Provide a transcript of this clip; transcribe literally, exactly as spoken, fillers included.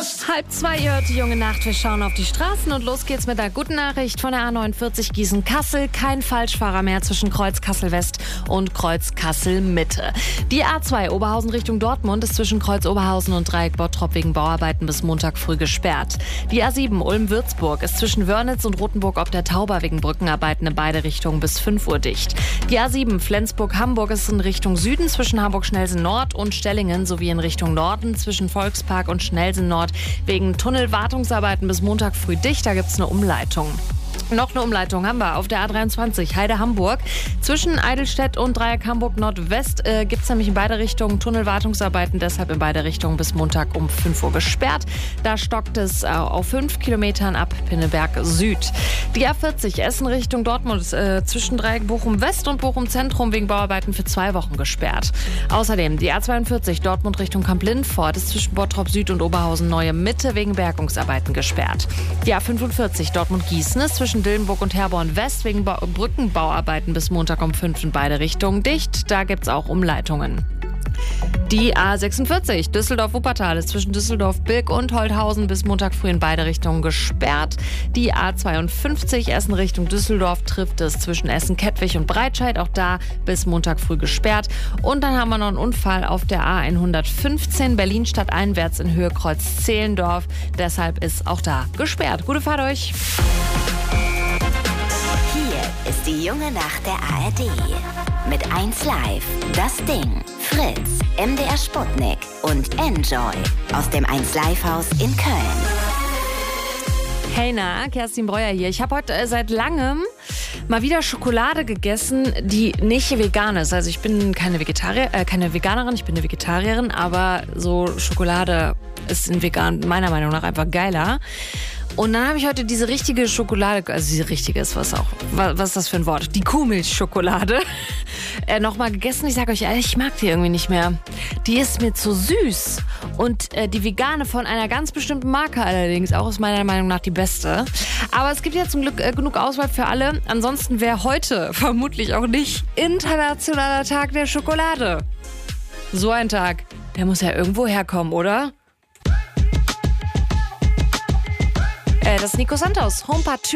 Podcast. Halb zwei, ihr hört die junge Nacht. Wir schauen auf die Straßen und los geht's mit der guten Nachricht von der A neunundvierzig Gießen-Kassel. Kein Falschfahrer mehr zwischen Kreuz Kassel-West und Kreuz Kassel-Mitte. Die A zwei Oberhausen Richtung Dortmund ist zwischen Kreuz Oberhausen und Dreieck Bottrop wegen Bauarbeiten bis Montag früh gesperrt. Die A sieben Ulm-Würzburg ist zwischen Wörnitz und Rothenburg ob der Tauber wegen Brückenarbeiten in beide Richtungen bis fünf Uhr dicht. Die A sieben Flensburg-Hamburg ist in Richtung Süden zwischen Hamburg-Schnelsen-Nord und Stellingen sowie in Richtung Norden zwischen Volkspark und Schnelsen-Nord wegen Tunnelwartungsarbeiten bis Montag früh dicht. Da gibt's eine Umleitung. Noch eine Umleitung haben wir auf der A dreiundzwanzig Heide-Hamburg. Zwischen Eidelstedt und Dreieck Hamburg-Nordwest äh, gibt es nämlich in beide Richtungen Tunnelwartungsarbeiten, deshalb in beide Richtungen bis Montag um fünf Uhr gesperrt. Da stockt es äh, auf fünf Kilometern ab Pinneberg Süd. Die A vierzig Essen Richtung Dortmund äh, zwischen Dreieck Bochum-West und Bochum-Zentrum wegen Bauarbeiten für zwei Wochen gesperrt. Außerdem die A zweiundvierzig Dortmund Richtung Kamp-Lindfort ist zwischen Bottrop Süd und Oberhausen Neue Mitte wegen Bergungsarbeiten gesperrt. Die A fünfundvierzig Dortmund-Gießen ist zwischen Dillenburg und Herborn West wegen ba- Brückenbauarbeiten bis Montag um fünf in beide Richtungen dicht. Da gibt's auch Umleitungen. Die A sechsundvierzig Düsseldorf-Wuppertal ist zwischen Düsseldorf-Bilk und Holthausen bis Montag früh in beide Richtungen gesperrt. Die A zweiundfünfzig Essen Richtung Düsseldorf trifft es zwischen Essen-Kettwig und Breitscheid. Auch da bis Montag früh gesperrt. Und dann haben wir noch einen Unfall auf der A hundertfünfzehn Berlin stadteinwärts in Höhe Kreuz-Zehlendorf. Deshalb ist auch da gesperrt. Gute Fahrt euch! Ist die junge Nacht der A R D. Mit eins Live, Das Ding, Fritz, M D R Sputnik und Enjoy aus dem eins Live Haus in Köln. Hey na, Kerstin Breuer hier. Ich habe heute äh, seit langem mal wieder Schokolade gegessen, die nicht vegan ist. Also ich bin keine Vegetarier, äh, keine Veganerin, ich bin eine Vegetarierin, aber so Schokolade ist in vegan meiner Meinung nach einfach geiler. Und dann habe ich heute diese richtige Schokolade, also diese richtige ist was auch, was, was ist das für ein Wort? Die Kuhmilchschokolade äh, nochmal gegessen. Ich sage euch ehrlich, ich mag die irgendwie nicht mehr. Die ist mir zu süß. Und äh, die vegane von einer ganz bestimmten Marke allerdings auch ist meiner Meinung nach die beste. Aber es gibt ja zum Glück äh, genug Auswahl für alle. Ansonsten wäre heute vermutlich auch nicht Internationaler Tag der Schokolade. So ein Tag, der muss ja irgendwo herkommen, oder? Äh, das ist Nico Santos, Homepart